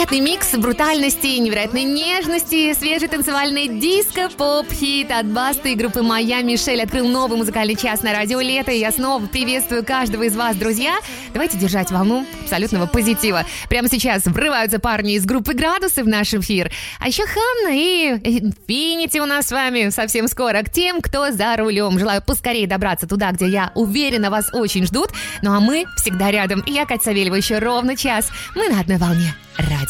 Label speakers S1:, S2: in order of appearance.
S1: Невероятный микс брутальности, невероятной нежности, свежий танцевальный диско-поп-хит от Басты и группы «Моя». Мишель открыл новый музыкальный час на радио «Лето». И я снова приветствую каждого из вас, друзья. Давайте держать волну абсолютного позитива. Прямо сейчас врываются парни из группы «Градусы» в наш эфир. А еще Ханна и Инфинити у нас с вами совсем скоро. К тем, кто за рулем. Желаю поскорее добраться туда, где, я уверена, вас очень ждут. Ну а мы всегда рядом. И я, Катя Савельева, еще ровно час. Мы на одной волне. Радио